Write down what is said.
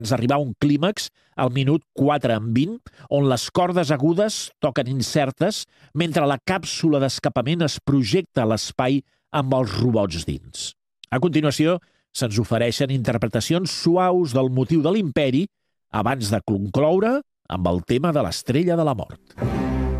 arribar a un clímax al minut 4:20, on les cordes agudes toquen incertes mentre la càpsula d'escapament es projecta a l'espai amb els robots dins. A continuació, se'ns ofereixen interpretacions suaus del motiu de l'imperi abans de concloure amb el tema de l'Estrella de la Mort.